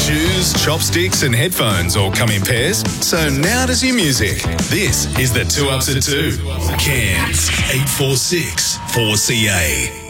Shoes, chopsticks and headphones all come in pairs, so now does your music. This is the 2 Ups at 2. Cairns 846 4CA.